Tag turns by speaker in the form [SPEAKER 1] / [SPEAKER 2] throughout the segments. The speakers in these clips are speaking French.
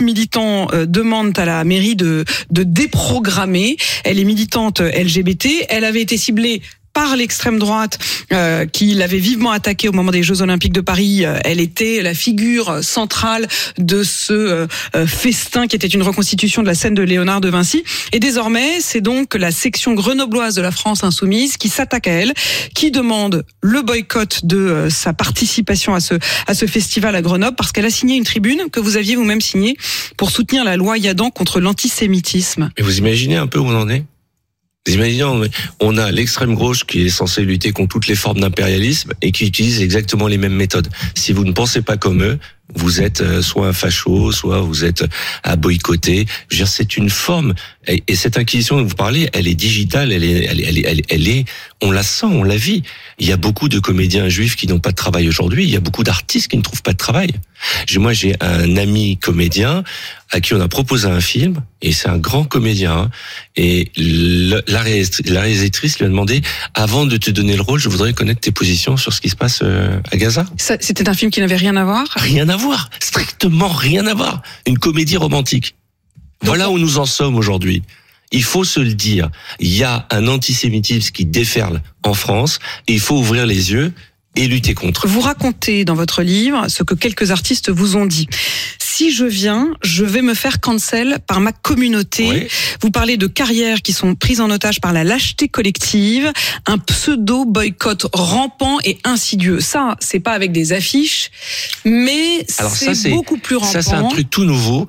[SPEAKER 1] militants demandent à la mairie de déprogrammer. Elle est militante LGBT. Elle avait été ciblée par l'extrême droite qui l'avait vivement attaquée au moment des Jeux Olympiques de Paris. Elle était la figure centrale de ce festin qui était une reconstitution de la scène de Léonard de Vinci. Et désormais, c'est donc la section grenobloise de la France Insoumise qui s'attaque à elle, qui demande le boycott de sa participation à ce festival à Grenoble, parce qu'elle a signé une tribune que vous aviez vous-même signée pour soutenir la loi Yadan contre l'antisémitisme.
[SPEAKER 2] Et vous imaginez un peu où on en est ? Imaginons, on a l'extrême gauche qui est censée lutter contre toutes les formes d'impérialisme et qui utilise exactement les mêmes méthodes. Si vous ne pensez pas comme eux, vous êtes soit un facho, soit vous êtes à boycotter. Je veux dire, c'est une forme, et cette inquisition dont vous parlez, elle est digitale, elle est, on la sent, on la vit. Il y a beaucoup de comédiens juifs qui n'ont pas de travail aujourd'hui. Il y a beaucoup d'artistes qui ne trouvent pas de travail. Moi, j'ai un ami comédien à qui on a proposé un film, et c'est un grand comédien, et la réalisatrice lui a demandé, avant de te donner le rôle, je voudrais connaître tes positions sur ce qui se passe à Gaza.
[SPEAKER 1] C'était un film qui n'avait rien à voir ?
[SPEAKER 2] Rien à voir, strictement rien à voir. Une comédie romantique. Voilà où nous en sommes aujourd'hui. Il faut se le dire. Il y a un antisémitisme qui déferle en France, et il faut ouvrir les yeux et lutter contre.
[SPEAKER 1] Vous racontez dans votre livre ce que quelques artistes vous ont dit. Si je viens, je vais me faire cancel par ma communauté. Oui. Vous parlez de carrières qui sont prises en otage par la lâcheté collective, un pseudo-boycott rampant et insidieux. Ça, c'est pas avec des affiches, mais c'est beaucoup plus rampant.
[SPEAKER 2] Ça, c'est un truc tout nouveau.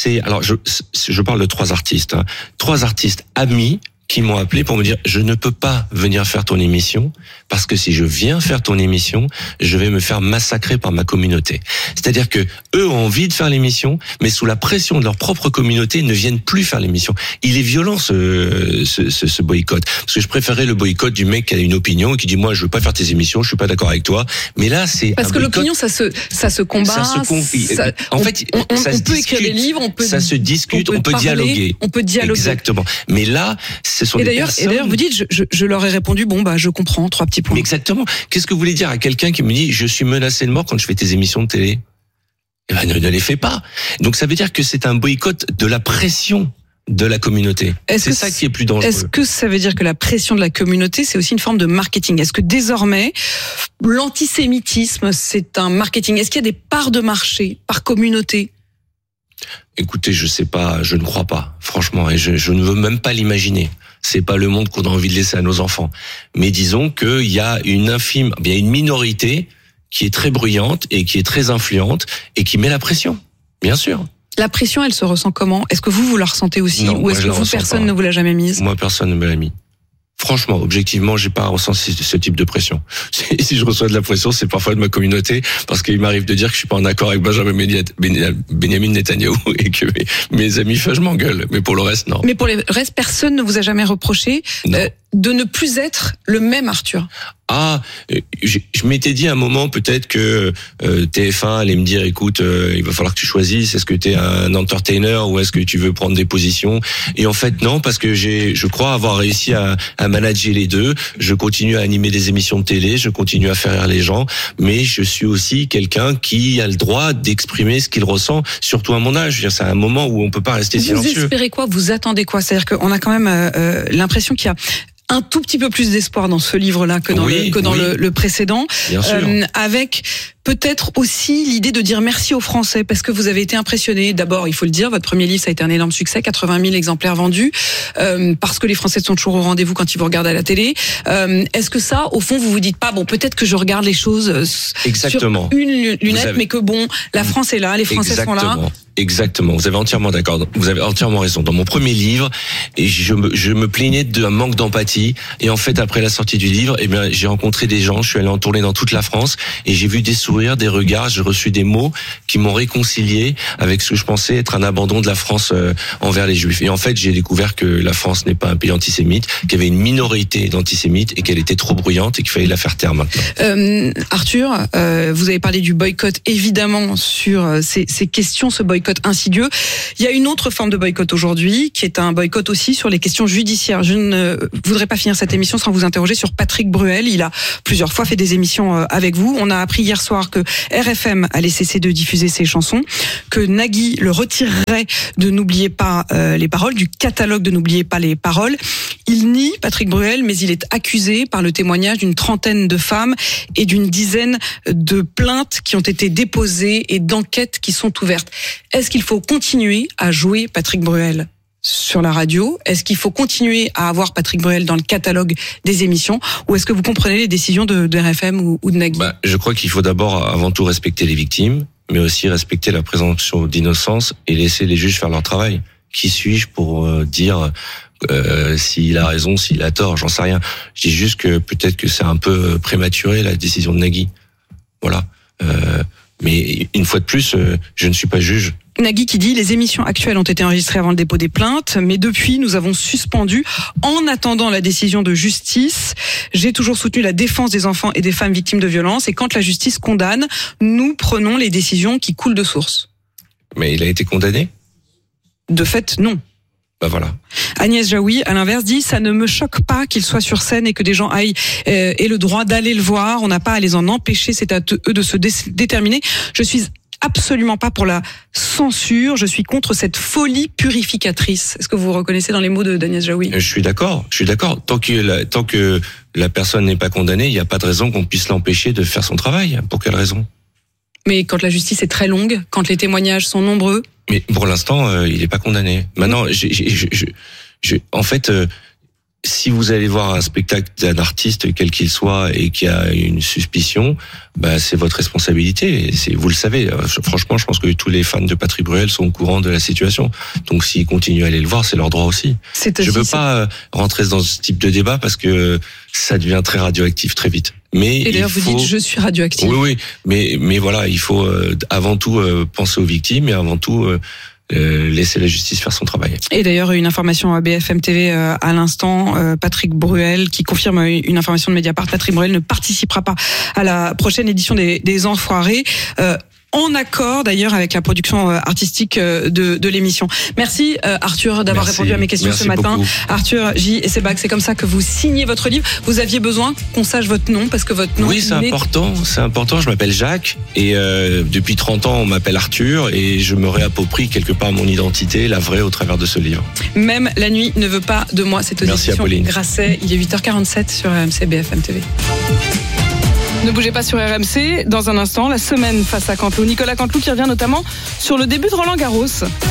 [SPEAKER 2] Je parle de 3 artistes. 3 artistes amis qui m'ont appelé pour me dire, je ne peux pas venir faire ton émission, parce que si je viens faire ton émission, je vais me faire massacrer par ma communauté. C'est-à-dire que eux ont envie de faire l'émission, mais sous la pression de leur propre communauté, ils ne viennent plus faire l'émission. Il est violent ce boycott, parce que je préférais le boycott du mec qui a une opinion et qui dit, moi je veux pas faire tes émissions, je suis pas d'accord avec toi. Mais là, c'est
[SPEAKER 1] parce que l'opinion, ça se combat. Ça se confie.
[SPEAKER 2] En fait,
[SPEAKER 1] on peut écrire des livres,
[SPEAKER 2] ça se discute, on peut dialoguer.
[SPEAKER 1] On peut dialoguer.
[SPEAKER 2] Exactement. Mais là, ce sont des personnes.
[SPEAKER 1] Et d'ailleurs, vous dites, je leur ai répondu, bon, je comprends, 3 petits points.
[SPEAKER 2] Mais exactement. Qu'est-ce que vous voulez dire à quelqu'un qui me dit, je suis menacé de mort quand je fais tes émissions de télé? Eh ben, ne les fais pas. Donc, ça veut dire que c'est un boycott de la pression de la communauté. C'est ça qui est plus dangereux.
[SPEAKER 1] Est-ce que ça veut dire que la pression de la communauté, c'est aussi une forme de marketing? Est-ce que désormais, l'antisémitisme, c'est un marketing? Est-ce qu'il y a des parts de marché par communauté?
[SPEAKER 2] Écoutez, je sais pas, je ne crois pas, franchement, et je ne veux même pas l'imaginer. C'est pas le monde qu'on a envie de laisser à nos enfants. Mais disons qu'il y a une minorité qui est très bruyante et qui est très influente et qui met la pression, bien sûr.
[SPEAKER 1] La pression, elle se ressent comment? Est-ce que vous la ressentez aussi?
[SPEAKER 2] Non,
[SPEAKER 1] ou est-ce que personne ne vous l'a jamais mise?
[SPEAKER 2] Moi, personne ne me l'a mis. Franchement, objectivement, j'ai pas ressenti ce type de pression. Si je reçois de la pression, c'est parfois de ma communauté, parce qu'il m'arrive de dire que je suis pas en accord avec Benjamin Netanyahou et que mes amis je m'engueule. Mais pour le reste, non.
[SPEAKER 1] Mais pour le reste, personne ne vous a jamais reproché de ne plus être le même Arthur?
[SPEAKER 2] Je m'étais dit à un moment peut-être que TF1 allait me dire, écoute, il va falloir que tu choisisses, est-ce que tu es un entertainer ou est-ce que tu veux prendre des positions? Et en fait non, parce que je crois avoir réussi à manager les deux. Je continue à animer des émissions de télé, je continue à faire rire les gens, mais je suis aussi quelqu'un qui a le droit d'exprimer ce qu'il ressent, surtout à mon âge. Je veux dire, c'est un moment où on peut pas rester silencieux.
[SPEAKER 1] Vous espérez quoi? Vous attendez quoi? C'est-à-dire qu'on a quand même l'impression qu'il y a un tout petit peu plus d'espoir dans ce livre-là que dans le précédent.
[SPEAKER 2] Bien sûr.
[SPEAKER 1] Avec peut-être aussi l'idée de dire merci aux Français, parce que vous avez été impressionnés. D'abord, il faut le dire, votre premier livre, ça a été un énorme succès, 80 000 exemplaires vendus, parce que les Français sont toujours au rendez-vous quand ils vous regardent à la télé. Est-ce que ça, au fond, vous vous dites pas, bon, peut-être que je regarde les choses
[SPEAKER 2] Exactement.
[SPEAKER 1] sur une lunette, mais que bon, la France est là, les Français sont là.
[SPEAKER 2] Exactement, vous avez entièrement d'accord, vous avez entièrement raison. Dans mon premier livre, et je me plaignais d'un manque d'empathie, et en fait après la sortie du livre, j'ai rencontré des gens, je suis allé en tournée dans toute la France, et j'ai vu des sourires, des regards, j'ai reçu des mots qui m'ont réconcilié avec ce que je pensais être un abandon de la France envers les Juifs. Et en fait, j'ai découvert que la France n'est pas un pays antisémite, qu'il y avait une minorité d'antisémites et qu'elle était trop bruyante et qu'il fallait la faire taire maintenant.
[SPEAKER 1] Arthur, vous avez parlé du boycott, évidemment, sur ces questions, ce boycott insidieux. Il y a une autre forme de boycott aujourd'hui, qui est un boycott aussi sur les questions judiciaires. Je ne voudrais pas finir cette émission sans vous interroger sur Patrick Bruel. Il a plusieurs fois fait des émissions avec vous. On a appris hier soir savoir que RFM allait cesser de diffuser ses chansons, que Nagui le retirerait de N'oubliez pas les paroles, du catalogue de N'oubliez pas les paroles. Il nie, Patrick Bruel, mais il est accusé par le témoignage d'une trentaine de femmes et d'une dizaine de plaintes qui ont été déposées et d'enquêtes qui sont ouvertes. Est-ce qu'il faut continuer à jouer Patrick Bruel sur la radio? Est-ce qu'il faut continuer à avoir Patrick Bruel dans le catalogue des émissions? Ou est-ce que vous comprenez les décisions de RFM ou de Nagui?
[SPEAKER 2] Je crois qu'il faut d'abord, avant tout, respecter les victimes, mais aussi respecter la présomption d'innocence et laisser les juges faire leur travail. Qui suis-je pour dire s'il a raison, s'il a tort? J'en sais rien. Je dis juste que peut-être que c'est un peu prématuré, la décision de Nagui. Voilà. Mais une fois de plus, je ne suis pas juge.
[SPEAKER 1] Nagui qui dit: les émissions actuelles ont été enregistrées avant le dépôt des plaintes, mais depuis nous avons suspendu en attendant la décision de justice. J'ai toujours soutenu la défense des enfants et des femmes victimes de violences, et quand la justice condamne, nous prenons les décisions qui coulent de source.
[SPEAKER 2] Mais il a été condamné?
[SPEAKER 1] De fait, non.
[SPEAKER 2] Voilà.
[SPEAKER 1] Agnès Jaoui, à l'inverse, dit: ça ne me choque pas qu'il soit sur scène et que des gens aient le droit d'aller le voir. On n'a pas à les en empêcher, c'est à eux de se déterminer. Je suis absolument pas pour la censure, je suis contre cette folie purificatrice. Est-ce que vous vous reconnaissez dans les mots d'Agnès Jaoui?
[SPEAKER 2] Je suis d'accord. Tant que la personne n'est pas condamnée, il n'y a pas de raison qu'on puisse l'empêcher de faire son travail. Pour quelle raison?
[SPEAKER 1] Mais quand la justice est très longue, quand les témoignages sont nombreux...
[SPEAKER 2] Mais pour l'instant, il n'est pas condamné. Maintenant, en fait, si vous allez voir un spectacle d'un artiste, quel qu'il soit, et qu'il y a une suspicion, c'est votre responsabilité. Vous le savez. Franchement, je pense que tous les fans de Patrick Bruel sont au courant de la situation. Donc, s'ils continuent à aller le voir, c'est leur droit aussi. Je veux pas rentrer dans ce type de débat parce que ça devient très radioactif très vite. Mais
[SPEAKER 1] et d'ailleurs, vous dites: je suis radioactif.
[SPEAKER 2] Oui. Mais voilà, il faut avant tout penser aux victimes et avant tout laisser la justice faire son travail. Et
[SPEAKER 1] d'ailleurs, une information à BFM TV à l'instant, Patrick Bruel qui confirme une information de Mediapart: Patrick Bruel ne participera pas à la prochaine édition des Enfoirés. En accord d'ailleurs avec la production artistique de l'émission. Merci Arthur d'avoir répondu à mes questions ce matin. Beaucoup. Arthur J. et Sebag, c'est comme ça que vous signez votre livre. Vous aviez besoin qu'on sache votre nom parce que votre nom...
[SPEAKER 2] Oui, c'est important. Je m'appelle Jacques et depuis 30 ans on m'appelle Arthur et je me réapproprie quelque part mon identité, la vraie, au travers de ce livre.
[SPEAKER 1] Même la nuit ne veut pas de moi. Cette audition.
[SPEAKER 2] Merci Apolline.
[SPEAKER 1] Grasset, il est 8h47 sur RMC BFM TV. Ne bougez pas sur RMC. Dans un instant, la semaine face à Canteloup. Nicolas Canteloup qui revient notamment sur le début de Roland Garros.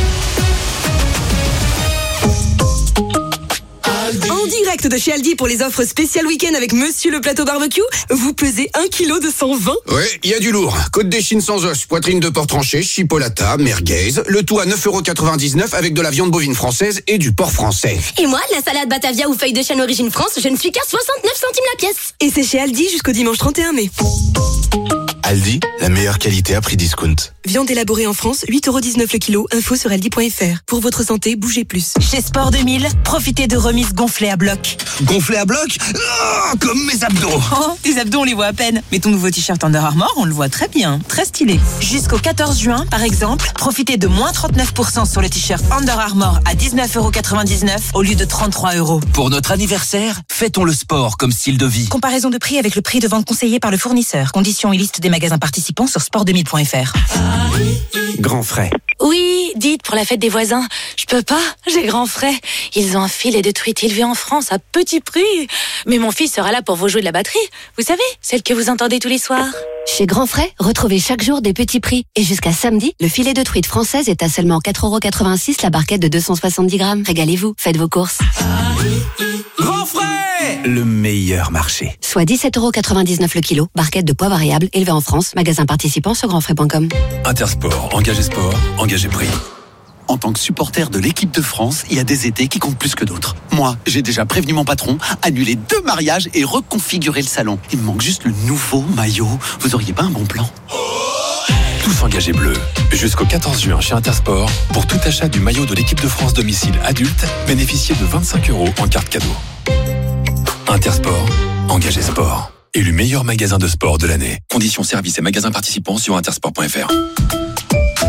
[SPEAKER 3] En direct de chez Aldi pour les offres spéciales week-end avec Monsieur le Plateau Barbecue, vous pesez 1 kg de 120.
[SPEAKER 4] Ouais, il y a du lourd. Côte d'échine sans os, poitrine de porc tranché, chipolata, merguez. Le tout à 9,99€ avec de la viande bovine française et du porc français.
[SPEAKER 5] Et moi, la salade Batavia ou feuille de chêne origine France, je ne suis qu'à 69 centimes la pièce.
[SPEAKER 3] Et c'est chez Aldi jusqu'au dimanche 31 mai.
[SPEAKER 6] Aldi, la meilleure qualité à prix discount.
[SPEAKER 3] Viande élaborée en France, 8,19€ le kilo. Info sur aldi.fr. Pour votre santé, bougez plus.
[SPEAKER 7] Chez Sport 2000, profitez de remises gonflées à bloc.
[SPEAKER 6] Gonflées à bloc? Oh, comme mes abdos.
[SPEAKER 7] Oh, tes abdos, on les voit à peine. Mais ton nouveau t-shirt Under Armour, on le voit très bien. Très stylé. Jusqu'au 14 juin, par exemple, profitez de moins 39% sur le t-shirt Under Armour à 19,99€ au lieu de 33€.
[SPEAKER 6] Pour notre anniversaire, fêtons le sport comme style de vie.
[SPEAKER 7] Comparaison de prix avec le prix de vente conseillé par le fournisseur. Conditions et liste des magasins participants sur sport2000.fr.
[SPEAKER 4] Grand frais.
[SPEAKER 5] Oui, dites, pour la fête des voisins, je peux pas, j'ai grand frais. Ils ont un filet de truite élevé en France à petit prix. Mais mon fils sera là pour vous jouer de la batterie. Vous savez, celle que vous entendez tous les soirs.
[SPEAKER 8] Chez Grand Frais, retrouvez chaque jour des petits prix. Et jusqu'à samedi, le filet de truite française est à seulement 4,86€ la barquette de 270 grammes. Régalez-vous, faites vos courses.
[SPEAKER 6] Grand frais, le meilleur marché.
[SPEAKER 8] Soit 17,99€ le kilo, barquette de poids variable, élevée en France, magasin participant sur grandfrais.com.
[SPEAKER 6] Intersport, engagé sport, engagé prix. En tant que supporter de l'équipe de France, il y a des étés qui comptent plus que d'autres. Moi, j'ai déjà prévenu mon patron, annulé 2 mariages et reconfiguré le salon. Il me manque juste le nouveau maillot. Vous auriez pas un bon plan?
[SPEAKER 9] Tous engagés bleus. Jusqu'au 14 juin chez Intersport, pour tout achat du maillot de l'équipe de France domicile adulte, bénéficiez de 25€ en carte cadeau. Intersport, engagé sport. Élu meilleur magasin de sport de l'année. Conditions services et magasins participants sur intersport.fr.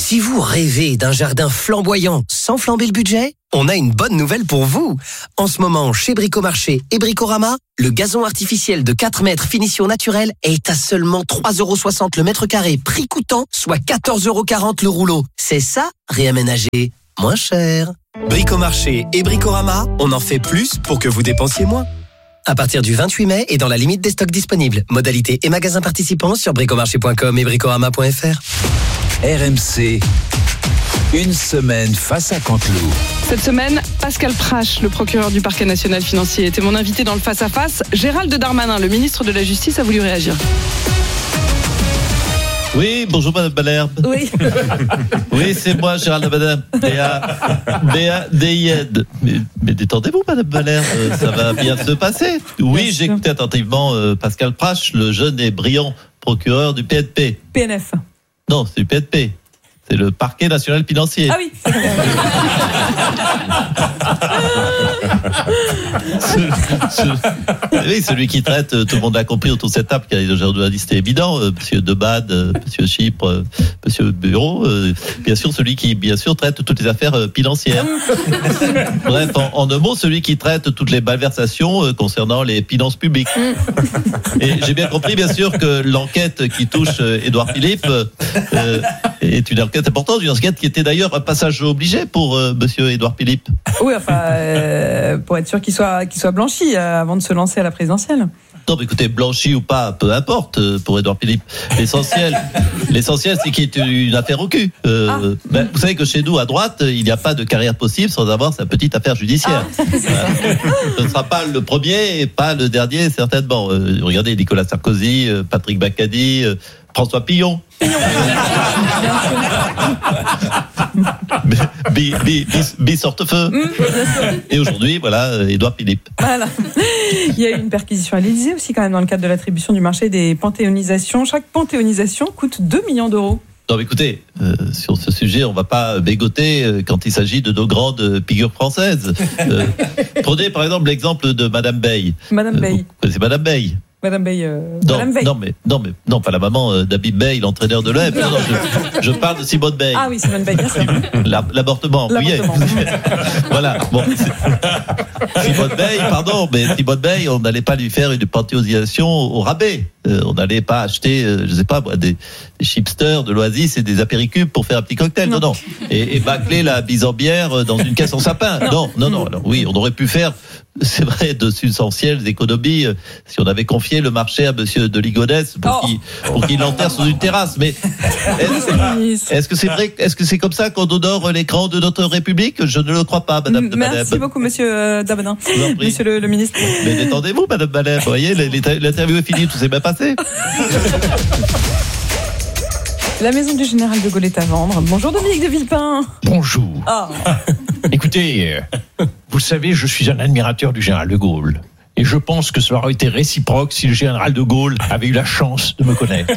[SPEAKER 10] Si vous rêvez d'un jardin flamboyant sans flamber le budget, on a une bonne nouvelle pour vous. En ce moment, chez Bricomarché et Bricorama, le gazon artificiel de 4 mètres finition naturelle est à seulement 3,60 € le mètre carré, prix coûtant, soit 14,40 € le rouleau. C'est ça, réaménager moins cher. Bricomarché et Bricorama, on en fait plus pour que vous dépensiez moins. À partir du 28 mai et dans la limite des stocks disponibles. Modalités et magasins participants sur bricomarché.com et bricorama.fr.
[SPEAKER 11] RMC, une semaine face à Canteloup.
[SPEAKER 1] Cette semaine, Pascal Prache, le procureur du parquet national financier, était mon invité dans le face-à-face. Gérald Darmanin, le ministre de la Justice, a voulu réagir.
[SPEAKER 12] Oui, bonjour Madame Malherbe.
[SPEAKER 1] Oui.
[SPEAKER 12] Oui, c'est moi, Gérald Darmanin. B-A-D-I-N. Mais détendez-vous, Madame Malherbe, ça va bien se passer. Oui, j'ai écouté attentivement Pascal Prache, le jeune et brillant procureur du PNP.
[SPEAKER 13] PNF.
[SPEAKER 12] Non, c'est le PNP. C'est le parquet national financier.
[SPEAKER 13] Ah oui.
[SPEAKER 12] Oui, celui qui traite, tout le monde l'a compris autour de cette table, qui a des journalistes évidents, monsieur Debade, monsieur Chypre, monsieur Bureau, bien sûr celui qui, bien sûr, traite toutes les affaires financières. Bref, en un mot, celui qui traite toutes les malversations concernant les finances publiques. Et j'ai bien compris, bien sûr, que l'enquête qui touche Édouard Philippe est une enquête importante, une enquête qui était d'ailleurs un passage obligé pour monsieur Édouard Philippe.
[SPEAKER 13] Oui, enfin, pour être sûr qu'il soit blanchi avant de se lancer à la présidentielle.
[SPEAKER 12] Non, mais écoutez, blanchi ou pas, peu importe pour Édouard Philippe. L'essentiel, c'est qu'il y ait une affaire au cul. Vous savez que chez nous, à droite, il n'y a pas de carrière possible sans avoir sa petite affaire judiciaire. Ce ne sera pas le premier et pas le dernier, certainement. Regardez Nicolas Sarkozy, Patrick Bacadi, François Pillon. Sortefeu. Et aujourd'hui, voilà, Édouard Philippe.
[SPEAKER 13] Voilà. Il y a eu une perquisition à l'Élysée aussi, quand même, dans le cadre de l'attribution du marché des panthéonisations. Chaque panthéonisation coûte 2 millions d'euros.
[SPEAKER 12] Non, mais écoutez, sur ce sujet, on ne va pas bégoter quand il s'agit de nos grandes figures françaises. Prenez par exemple l'exemple de Madame Veil.
[SPEAKER 13] Madame Veil.
[SPEAKER 12] C'est Madame Veil.
[SPEAKER 13] Madame Veil.
[SPEAKER 12] Non, pas la maman d'Habib Veil, l'entraîneur de l'OM. Non, je parle de Simone Veil.
[SPEAKER 13] Ah oui, Simone Veil, bien sûr.
[SPEAKER 12] L'avortement. Voilà. Bon. Simone Veil, pardon, mais Simone Veil, on n'allait pas lui faire une panthéonisation au rabais. On n'allait pas acheter, je sais pas, des chipsters, de l'Oasis et des apéricubes pour faire un petit cocktail. Non. Et bâcler la bise en bière dans une caisse en sapin. Non. Alors, oui, on aurait pu faire, c'est vrai, de substantielles économies si on avait confié le marché à monsieur de Ligonnès pour qu'il l'enterre sous une terrasse. Mais est-ce que c'est vrai, est-ce que c'est comme ça qu'on honore l'écran de notre République? Je ne le crois pas, Madame de Malherbe.
[SPEAKER 13] Merci beaucoup, monsieur Darmanin. Monsieur le ministre.
[SPEAKER 12] Mais détendez-vous, Madame Malherbe. Vous voyez, l'interview est finie, tout s'est bien passé.
[SPEAKER 13] La maison du général de Gaulle est à vendre. Bonjour Dominique de Villepin.
[SPEAKER 14] Bonjour. Écoutez, vous savez, je suis un admirateur du général de Gaulle. Et je pense que cela aurait été réciproque si le général de Gaulle avait eu la chance de me connaître.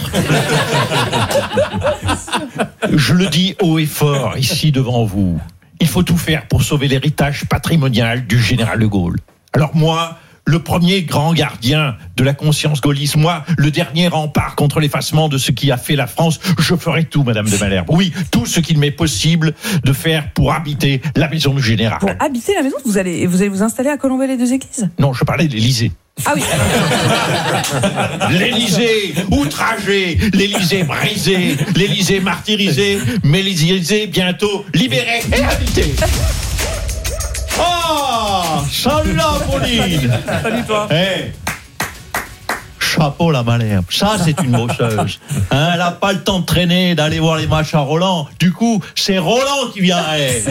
[SPEAKER 14] Je le dis haut et fort ici devant vous. Il faut tout faire pour sauver l'héritage patrimonial du général de Gaulle. Alors moi, le premier grand gardien de la conscience gaulliste, moi, le dernier rempart contre l'effacement de ce qui a fait la France, je ferai tout, Madame de Malherbe. Oui, tout ce qu'il m'est possible de faire pour habiter la maison du général.
[SPEAKER 13] Pour habiter la maison, vous allez vous installer à Colombey-les-Deux-Églises?
[SPEAKER 14] Non, je parlais de l'Élysée.
[SPEAKER 13] Ah oui.
[SPEAKER 14] L'Élysée outragé, l'Élysée brisé, l'Élysée martyrisé, mais l'Élysée bientôt libéré et habité. Oh, salut la Pauline.
[SPEAKER 13] Salut toi.
[SPEAKER 12] Hey. Chapeau la Malherbe, ça c'est une mocheuse. Elle n'a pas le temps de traîner, d'aller voir les matchs à Roland. Du coup, c'est Roland qui vient à elle.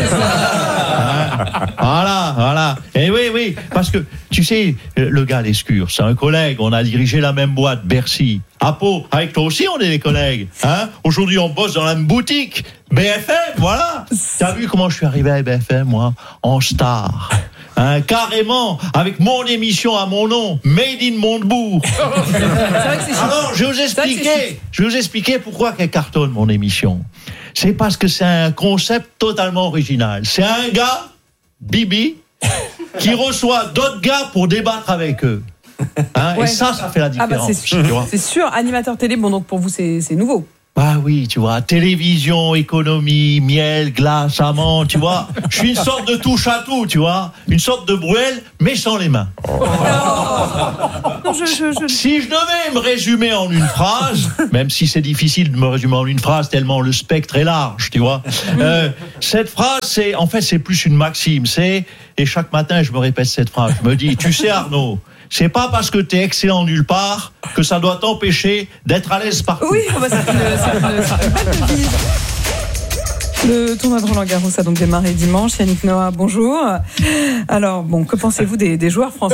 [SPEAKER 12] Voilà. Et oui, parce que tu sais, le gars Lescure, c'est un collègue. On a dirigé la même boîte, Bercy. À Pau, avec toi aussi, on est des collègues. Aujourd'hui, on bosse dans la même boutique. BFM, voilà. T'as vu comment je suis arrivé à BFM, moi, en star. Carrément, avec mon émission à mon nom, Made in Montebourg. Alors, je vais vous expliquer pourquoi qu'elle cartonne, mon émission. C'est parce que c'est un concept totalement original. C'est un gars, Bibi, qui reçoit d'autres gars pour débattre avec eux. Ouais. Et ça fait la différence.
[SPEAKER 13] C'est sûr, animateur télé, bon, donc pour vous, c'est nouveau.
[SPEAKER 12] Ah oui, tu vois, télévision, économie, miel, glace, amande, tu vois. Je suis une sorte de touche à tout, tu vois. Une sorte de Bruel, mais sans les mains.
[SPEAKER 13] Non,
[SPEAKER 12] Si je devais me résumer en une phrase, même si c'est difficile de me résumer en une phrase tellement le spectre est large, tu vois. Cette phrase, c'est plus une maxime. Et chaque matin, je me répète cette phrase. Je me dis, tu sais Arnaud, c'est pas parce que t'es excellent nulle part que ça doit t'empêcher d'être à l'aise partout.
[SPEAKER 13] Oui, c'est une belle devise. Le tournoi de Roland-Garros a donc démarré dimanche. Yannick Noah, bonjour. Alors, bon, que pensez-vous des joueurs français ?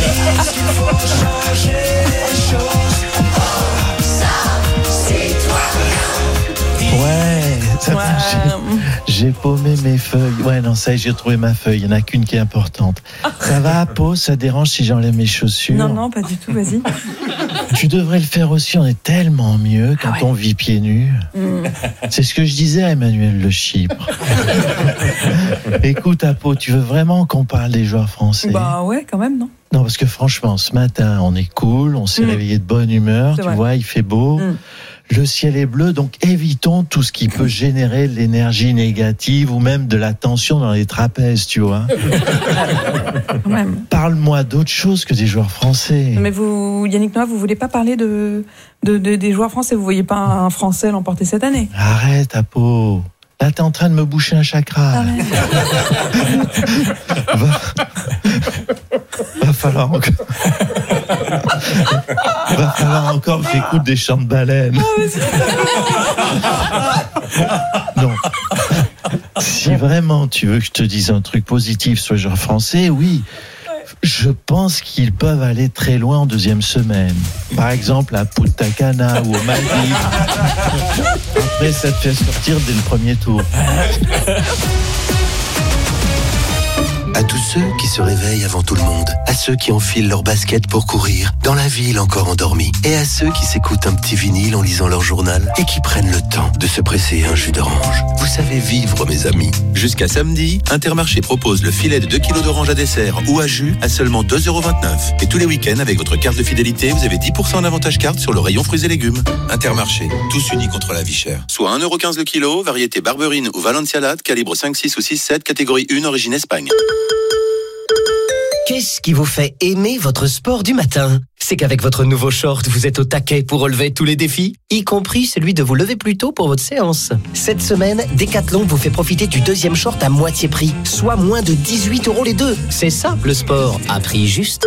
[SPEAKER 12] J'ai paumé mes feuilles. Ouais, non, ça y est, j'ai trouvé ma feuille. Il n'y en a qu'une qui est importante. Ça va, Pau? Ça dérange si j'enlève mes chaussures?
[SPEAKER 13] Non, pas du tout, vas-y.
[SPEAKER 12] Tu devrais le faire aussi, on est tellement mieux quand on vit pieds nus. C'est ce que je disais à Emmanuel Le Chypre. Écoute, Pau, tu veux vraiment qu'on parle des joueurs français?
[SPEAKER 13] Bah ouais, quand même, non?
[SPEAKER 12] Non, parce que franchement, ce matin, on est cool, on s'est réveillé de bonne humeur, tu vois, il fait beau. Le ciel est bleu, donc évitons tout ce qui peut générer de l'énergie négative ou même de la tension dans les trapèzes, tu vois. Parle-moi d'autre chose que des joueurs français.
[SPEAKER 13] Mais vous, Yannick Noah, vous voulez pas parler des joueurs français? Vous voyez pas un Français l'emporter cette année?
[SPEAKER 12] Arrête, Apo. Là, t'es en train de me boucher un chakra. Va falloir encore que j'écoute des chants de baleines. Non. Si vraiment tu veux que je te dise un truc positif sur les joueurs français, oui. Je pense qu'ils peuvent aller très loin en deuxième semaine. Par exemple, à Punta Cana ou aux Maldives. Après, ça te fait sortir dès le premier tour.
[SPEAKER 15] À tous ceux qui se réveillent avant tout le monde, à ceux qui enfilent leurs baskets pour courir, dans la ville encore endormie, et à ceux qui s'écoutent un petit vinyle en lisant leur journal et qui prennent le temps de se presser un jus d'orange. Vous savez vivre, mes amis.
[SPEAKER 16] Jusqu'à samedi, Intermarché propose le filet de 2 kg d'orange à dessert ou à jus à seulement 2,29 €. Et tous les week-ends, avec votre carte de fidélité, vous avez 10% en avantage carte sur le rayon fruits et légumes. Intermarché, tous unis contre la vie chère. Soit 1,15 € le kilo, variété Barberine ou Valencialade, calibre 5, 6 ou 6, 7, catégorie 1, origine Espagne.
[SPEAKER 10] Qu'est-ce qui vous fait aimer votre sport du matin? C'est qu'avec votre nouveau short, vous êtes au taquet pour relever tous les défis, y compris celui de vous lever plus tôt pour votre séance. Cette semaine, Decathlon vous fait profiter du deuxième short à moitié prix, soit moins de 18 € les deux. C'est ça, le sport, à prix juste.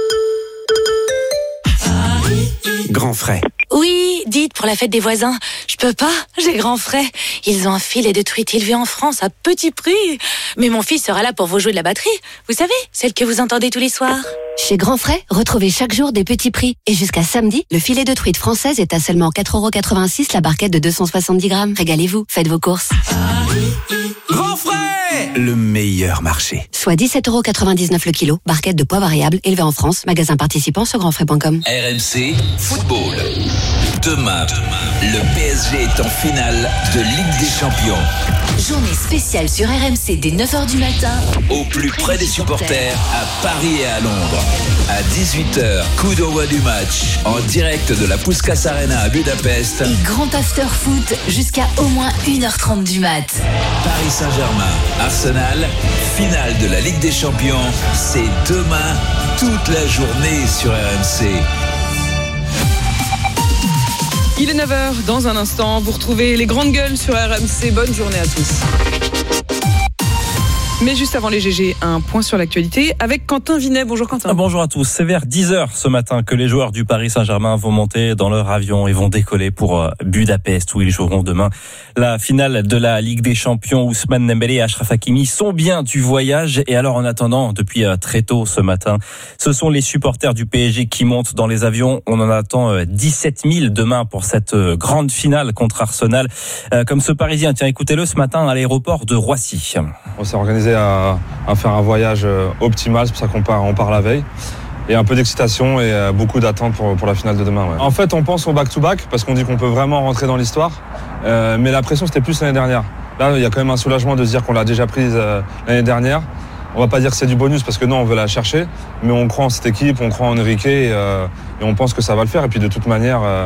[SPEAKER 3] Grand frais.
[SPEAKER 5] Oui, dites pour la fête des voisins. Je peux pas, j'ai grand frais. Ils ont un filet de truite élevé en France à petit prix. Mais mon fils sera là pour vous jouer de la batterie. Vous savez, celle que vous entendez tous les soirs.
[SPEAKER 8] Chez Grand Frais, retrouvez chaque jour des petits prix. Et jusqu'à samedi, le filet de truite française est à seulement 4,86 € la barquette de 270 grammes. Régalez-vous, faites vos courses.
[SPEAKER 15] Grand frais, le meilleur marché.
[SPEAKER 8] Soit 17,99 € le kilo, barquette de poids variable élevée en France. Magasin participant sur grandfrais.com.
[SPEAKER 11] RMC Football. Demain, le PSG est en finale de Ligue des Champions.
[SPEAKER 17] Journée spéciale sur RMC dès 9h du matin.
[SPEAKER 11] Au plus près des supporters, à Paris et à Londres. À 18h, coup d'envoi du match. En direct de la Puskás Arena à Budapest.
[SPEAKER 17] Et grand after foot jusqu'à au moins 1h30 du mat.
[SPEAKER 11] Paris Saint-Germain, Arsenal, finale de la Ligue des Champions. C'est demain, toute la journée sur RMC.
[SPEAKER 1] Il est 9h, dans un instant, vous retrouvez les grandes gueules sur RMC. Bonne journée à tous. Mais juste avant les GG, un point sur l'actualité avec Quentin Vinet. Bonjour Quentin.
[SPEAKER 18] Bonjour à tous. C'est vers 10h ce matin que les joueurs du Paris Saint-Germain vont monter dans leur avion et vont décoller pour Budapest où ils joueront demain la finale de la Ligue des Champions. Ousmane Dembélé et Achraf Hakimi sont bien du voyage. Et alors en attendant, depuis très tôt ce matin, ce sont les supporters du PSG qui montent dans les avions. On en attend 17 000 demain pour cette grande finale contre Arsenal. Comme ce Parisien, tiens, écoutez-le ce matin à l'aéroport de Roissy.
[SPEAKER 19] On s'est organisé à faire un voyage optimal, c'est pour ça qu'on part la veille. Et un peu d'excitation et beaucoup d'attente pour la finale de demain. Ouais. En fait, on pense au back-to-back parce qu'on dit qu'on peut vraiment rentrer dans l'histoire. Mais la pression, c'était plus l'année dernière. Là, il y a quand même un soulagement de se dire qu'on l'a déjà prise l'année dernière. On va pas dire que c'est du bonus parce que non, on veut la chercher. Mais on croit en cette équipe, on croit en Enrique et on pense que ça va le faire. Et puis de toute manière,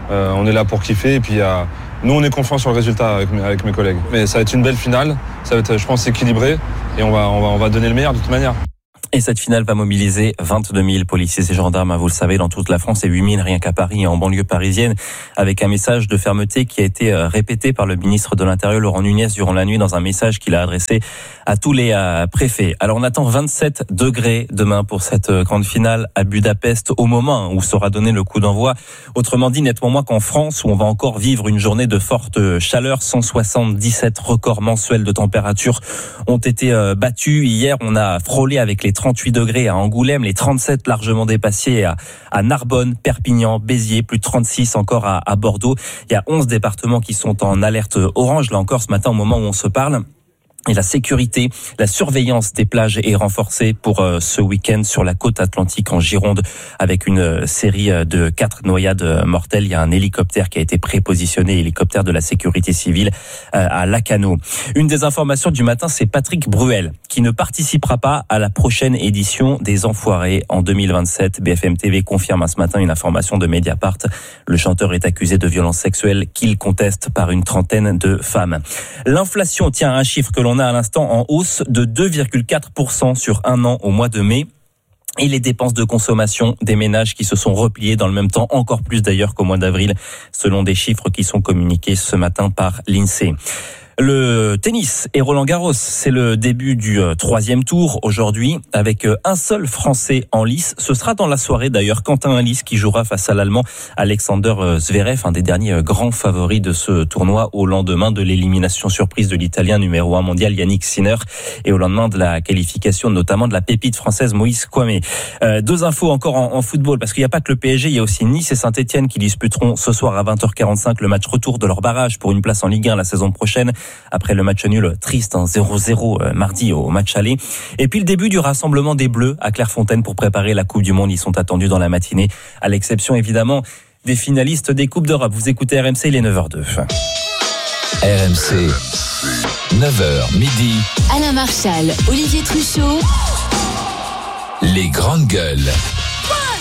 [SPEAKER 19] On est là pour kiffer et puis nous on est confiants sur le résultat avec mes collègues. Mais ça va être une belle finale, ça va être je pense équilibré et on va donner le meilleur de toute manière.
[SPEAKER 18] Et cette finale va mobiliser 22 000 policiers et gendarmes, vous le savez, dans toute la France et 8 000 rien qu'à Paris et en banlieue parisienne, avec un message de fermeté qui a été répété par le ministre de l'Intérieur, Laurent Nunez, durant la nuit, dans un message qu'il a adressé à tous les préfets. Alors on attend 27 degrés demain pour cette grande finale à Budapest, au moment où sera donné le coup d'envoi. Autrement dit, nettement moins qu'en France, où on va encore vivre une journée de forte chaleur. 177 records mensuels de température ont été battus. Hier, on a frôlé avec les 38 degrés à Angoulême, les 37 largement dépassés à Narbonne, Perpignan, Béziers, plus de 36 encore à Bordeaux. Il y a 11 départements qui sont en alerte orange, là encore ce matin au moment où on se parle. Et la sécurité, la surveillance des plages est renforcée pour ce week-end sur la côte atlantique en Gironde, avec une série de 4 noyades mortelles. Il y a un hélicoptère qui a été prépositionné, hélicoptère de la sécurité civile à Lacanau. Une des informations du matin, c'est Patrick Bruel, qui ne participera pas à la prochaine édition des Enfoirés en 2027. BFM TV confirme ce matin une information de Mediapart. Le chanteur est accusé de violences sexuelles qu'il conteste par une trentaine de femmes. L'inflation tient un chiffre que l'on a à l'instant en hausse de 2,4% sur un an au mois de mai. Et les dépenses de consommation des ménages qui se sont repliées dans le même temps, encore plus d'ailleurs qu'au mois d'avril, selon des chiffres qui sont communiqués ce matin par l'INSEE. Le tennis et Roland-Garros, c'est le début du 3e tour aujourd'hui avec un seul Français en lice. Ce sera dans la soirée d'ailleurs, Quentin Halys qui jouera face à l'Allemand Alexander Zverev, un des derniers grands favoris de ce tournoi au lendemain de l'élimination surprise de l'Italien numéro 1 mondial Yannick Sinner et au lendemain de la qualification notamment de la pépite française Moïse Kouamé. Deux infos encore en football parce qu'il n'y a pas que le PSG, il y a aussi Nice et Saint-Etienne qui disputeront ce soir à 20h45 le match retour de leur barrage pour une place en Ligue 1 la saison prochaine. Après le match nul triste, 0-0 mardi au match aller. Et puis le début du rassemblement des Bleus à Clairefontaine pour préparer la Coupe du Monde. Ils sont attendus dans la matinée, à l'exception évidemment des finalistes des Coupes d'Europe. Vous écoutez RMC, il est 9h02.
[SPEAKER 11] RMC, 9h midi.
[SPEAKER 17] Alain Marchal, Olivier Truchot.
[SPEAKER 11] Les grandes gueules.